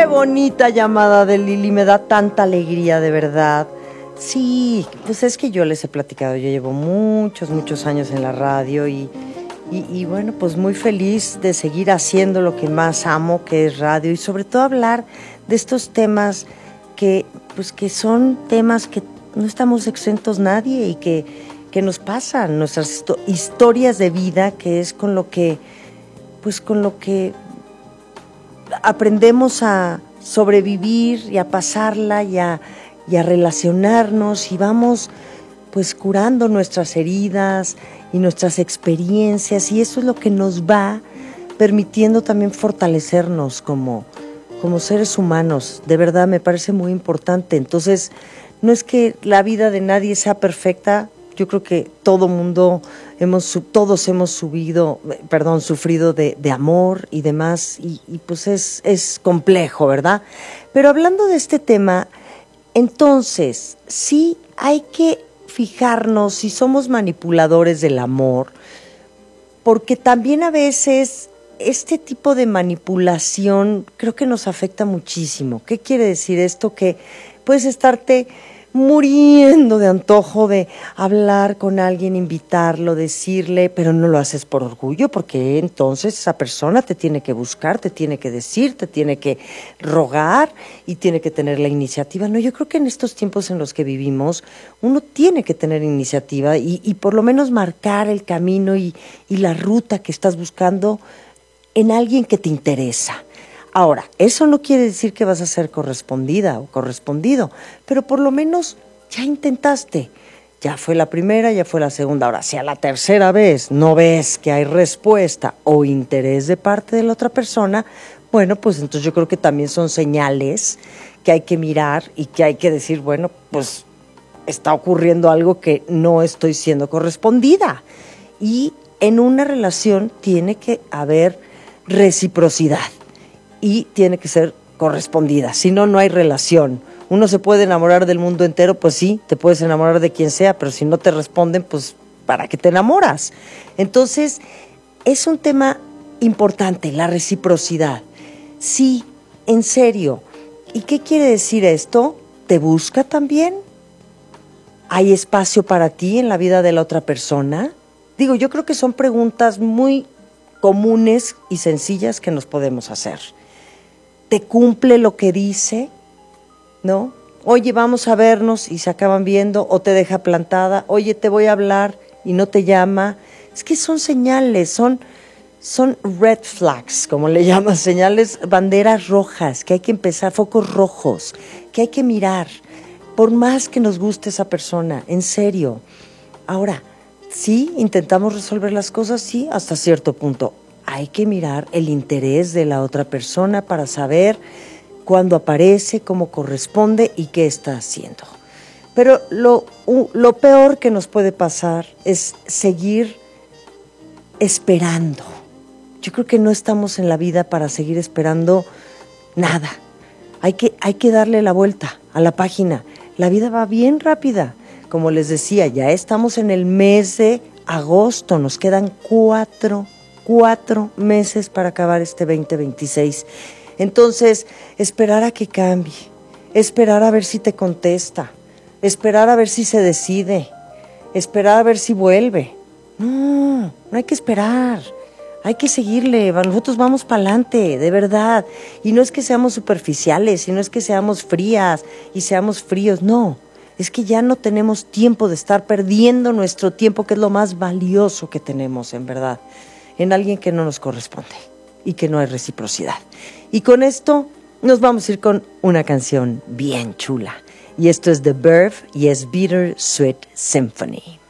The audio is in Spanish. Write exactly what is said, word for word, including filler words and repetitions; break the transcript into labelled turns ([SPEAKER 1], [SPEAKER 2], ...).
[SPEAKER 1] Qué bonita llamada de Lili, me da tanta alegría, de verdad. Sí, pues es que yo les he platicado, yo llevo muchos, muchos años en la radio y, y, y bueno, pues muy feliz de seguir haciendo lo que más amo, que es radio, y sobre todo hablar de estos temas que, pues que son temas que no estamos exentos nadie y que, que nos pasan, nuestras historias de vida, que es con lo que, pues con lo que aprendemos a sobrevivir y a pasarla y a, y a relacionarnos, y vamos pues curando nuestras heridas y nuestras experiencias, y eso es lo que nos va permitiendo también fortalecernos como, como seres humanos. De verdad me parece muy importante. Entonces, no es que la vida de nadie sea perfecta. Yo creo que todo mundo hemos, todos hemos subido, perdón, sufrido de, de amor y demás, y, y pues es, es complejo, ¿verdad? Pero hablando de este tema, entonces, sí hay que fijarnos si somos manipuladores del amor, porque también a veces este tipo de manipulación creo que nos afecta muchísimo. ¿Qué quiere decir esto? Que puedes estarte muriendo de antojo de hablar con alguien, invitarlo, decirle, pero no lo haces por orgullo, porque entonces esa persona te tiene que buscar, te tiene que decir, te tiene que rogar y tiene que tener la iniciativa. No, yo creo que en estos tiempos en los que vivimos, uno tiene que tener iniciativa y, y por lo menos marcar el camino y, y la ruta que estás buscando en alguien que te interesa. Ahora, eso no quiere decir que vas a ser correspondida o correspondido, pero por lo menos ya intentaste. Ya fue la primera, ya fue la segunda. Ahora, si a la tercera vez no ves que hay respuesta o interés de parte de la otra persona, bueno, pues entonces yo creo que también son señales que hay que mirar y que hay que decir, bueno, pues está ocurriendo algo que no estoy siendo correspondida. Y en una relación tiene que haber reciprocidad. Y tiene que ser correspondida, si no, no hay relación. Uno se puede enamorar del mundo entero, pues sí, te puedes enamorar de quien sea, pero si no te responden, pues ¿para qué te enamoras? Entonces, es un tema importante, la reciprocidad. Sí, en serio. ¿Y qué quiere decir esto? ¿Te busca también? ¿Hay espacio para ti en la vida de la otra persona? Digo, yo creo que son preguntas muy comunes y sencillas que nos podemos hacer. ¿Te cumple lo que dice? ¿No? Oye, vamos a vernos y se acaban viendo, o te deja plantada. Oye, te voy a hablar y no te llama. Es que son señales, son, son red flags, como le llaman, señales, banderas rojas, que hay que empezar, focos rojos, que hay que mirar, por más que nos guste esa persona, en serio. Ahora, sí, intentamos resolver las cosas, sí, hasta cierto punto. Hay que mirar el interés de la otra persona para saber cuándo aparece, cómo corresponde y qué está haciendo. Pero lo, lo peor que nos puede pasar es seguir esperando. Yo creo que no estamos en la vida para seguir esperando nada. Hay que, hay que darle la vuelta a la página. La vida va bien rápida. Como les decía, ya estamos en el mes de agosto, nos quedan cuatro Cuatro meses para acabar este veinte veintiséis. Entonces, esperar a que cambie, esperar a ver si te contesta, esperar a ver si se decide, esperar a ver si vuelve. No, no hay que esperar, hay que seguirle, nosotros vamos para adelante, de verdad. Y no es que seamos superficiales, y no es que seamos frías y seamos fríos, no. Es que ya no tenemos tiempo de estar perdiendo nuestro tiempo, que es lo más valioso que tenemos, en verdad, en alguien que no nos corresponde y que no hay reciprocidad. Y con esto nos vamos a ir con una canción bien chula. Y esto es The Verve y es Bitter Sweet Symphony.